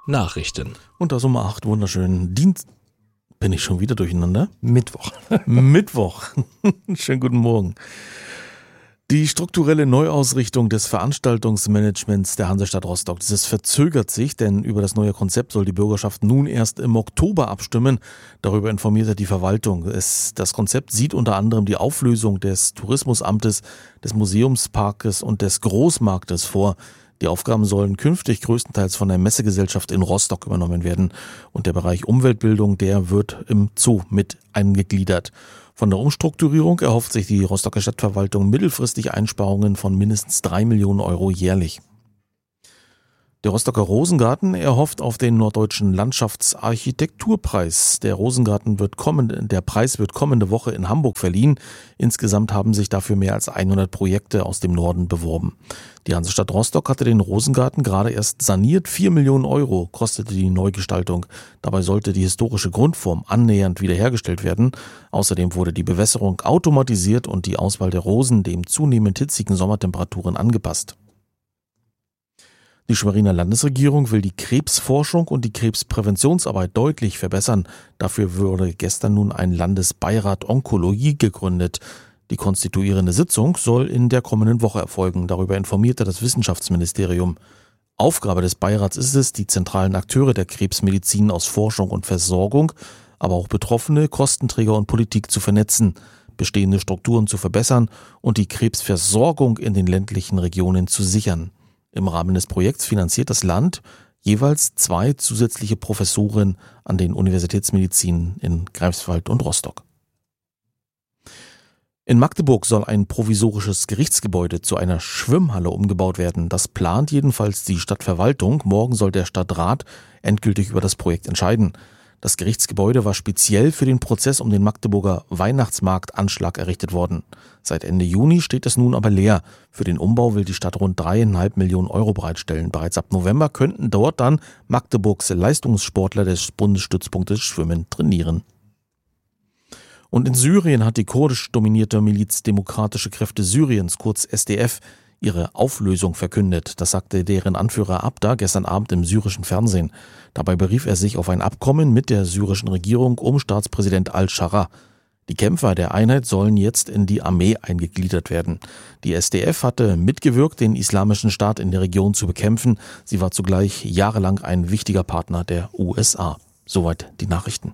Nachrichten. Und das um 8 wunderschönen Dienst. Bin ich schon wieder durcheinander? Mittwoch. Mittwoch. Schönen guten Morgen. Die strukturelle Neuausrichtung des Veranstaltungsmanagements der Hansestadt Rostock, dieses verzögert sich, denn über das neue Konzept soll die Bürgerschaft nun erst im Oktober abstimmen. Darüber informierte die Verwaltung. Das Konzept sieht unter anderem die Auflösung des Tourismusamtes, des Museumsparkes und des Großmarktes vor. Die Aufgaben sollen künftig größtenteils von der Messegesellschaft in Rostock übernommen werden. Und der Bereich Umweltbildung, der wird im Zoo mit eingegliedert. Von der Umstrukturierung erhofft sich die Rostocker Stadtverwaltung mittelfristig Einsparungen von mindestens 3 Millionen Euro jährlich. Der Rostocker Rosengarten erhofft auf den Norddeutschen Landschaftsarchitekturpreis. Der Preis wird kommende Woche in Hamburg verliehen. Insgesamt haben sich dafür mehr als 100 Projekte aus dem Norden beworben. Die Hansestadt Rostock hatte den Rosengarten gerade erst saniert. 4 Millionen Euro kostete die Neugestaltung. Dabei sollte die historische Grundform annähernd wiederhergestellt werden. Außerdem wurde die Bewässerung automatisiert und die Auswahl der Rosen den zunehmend hitzigen Sommertemperaturen angepasst. Die Schweriner Landesregierung will die Krebsforschung und die Krebspräventionsarbeit deutlich verbessern. Dafür wurde gestern nun ein Landesbeirat Onkologie gegründet. Die konstituierende Sitzung soll in der kommenden Woche erfolgen. Darüber informierte das Wissenschaftsministerium. Aufgabe des Beirats ist es, die zentralen Akteure der Krebsmedizin aus Forschung und Versorgung, aber auch Betroffene, Kostenträger und Politik zu vernetzen, bestehende Strukturen zu verbessern und die Krebsversorgung in den ländlichen Regionen zu sichern. Im Rahmen des Projekts finanziert das Land jeweils 2 zusätzliche Professuren an den Universitätsmedizinen in Greifswald und Rostock. In Magdeburg soll ein provisorisches Gerichtsgebäude zu einer Schwimmhalle umgebaut werden. Das plant jedenfalls die Stadtverwaltung. Morgen soll der Stadtrat endgültig über das Projekt entscheiden. Das Gerichtsgebäude war speziell für den Prozess um den Magdeburger Weihnachtsmarktanschlag errichtet worden. Seit Ende Juni steht es nun aber leer. Für den Umbau will die Stadt rund 3,5 Millionen Euro bereitstellen. Bereits ab November könnten dort dann Magdeburgs Leistungssportler des Bundesstützpunktes Schwimmen trainieren. Und in Syrien hat die kurdisch dominierte Miliz Demokratische Kräfte Syriens, kurz SDF, ihre Auflösung verkündet. Das sagte deren Anführer Abda gestern Abend im syrischen Fernsehen. Dabei berief er sich auf ein Abkommen mit der syrischen Regierung um Staatspräsident al-Shara. Die Kämpfer der Einheit sollen jetzt in die Armee eingegliedert werden. Die SDF hatte mitgewirkt, den Islamischen Staat in der Region zu bekämpfen. Sie war zugleich jahrelang ein wichtiger Partner der USA. Soweit die Nachrichten.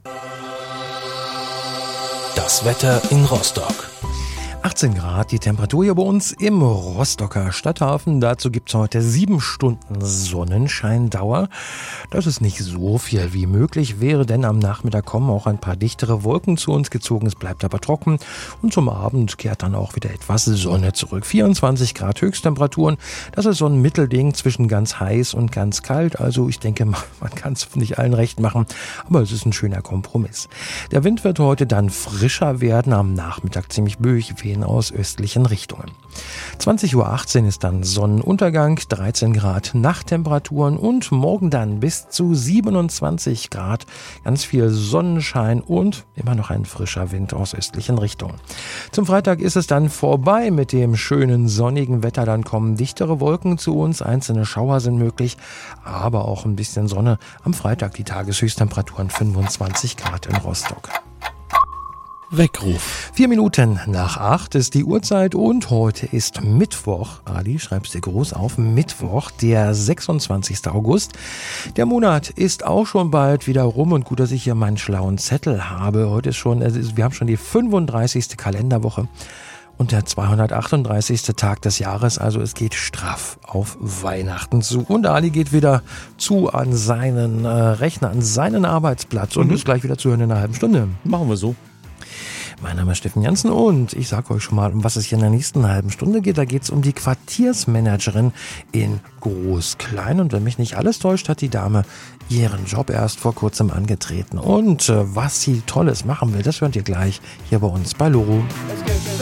Das Wetter in Rostock. 18 Grad, die Temperatur hier bei uns im Rostocker Stadthafen. Dazu gibt's heute 7 Stunden Sonnenscheindauer. Das ist nicht so viel wie möglich wäre, denn am Nachmittag kommen auch ein paar dichtere Wolken zu uns gezogen. Es bleibt aber trocken und zum Abend kehrt dann auch wieder etwas Sonne zurück. 24 Grad Höchsttemperaturen. Das ist so ein Mittelding zwischen ganz heiß und ganz kalt. Also ich denke, man kann es nicht allen recht machen, aber es ist ein schöner Kompromiss. Der Wind wird heute dann frischer werden, am Nachmittag ziemlich böig aus östlichen Richtungen. 20:18 Uhr ist dann Sonnenuntergang, 13 Grad Nachttemperaturen und morgen dann bis zu 27 Grad. Ganz viel Sonnenschein und immer noch ein frischer Wind aus östlichen Richtungen. Zum Freitag ist es dann vorbei mit dem schönen sonnigen Wetter. Dann kommen dichtere Wolken zu uns, einzelne Schauer sind möglich, aber auch ein bisschen Sonne. Am Freitag die Tageshöchsttemperaturen 25 Grad in Rostock. Weckruf. 4 Minuten nach 8 ist die Uhrzeit und heute ist Mittwoch. Ali, schreib's dir groß auf. Mittwoch, der 26. August. Der Monat ist auch schon bald wieder rum und gut, dass ich hier meinen schlauen Zettel habe. Heute ist schon, wir haben schon die 35. Kalenderwoche und der 238. Tag des Jahres. Also es geht straff auf Weihnachten zu. Und Ali geht wieder zu an seinen Rechner, an seinen Arbeitsplatz und ist gleich wieder zu hören in einer halben Stunde. Machen wir so. Mein Name ist Steffen Jansen und ich sage euch schon mal, um was es hier in der nächsten halben Stunde geht. Da geht es um die Quartiersmanagerin in Groß-Klein. Und wenn mich nicht alles täuscht, hat die Dame ihren Job erst vor kurzem angetreten. Und was sie Tolles machen will, das hört ihr gleich hier bei uns bei Loro.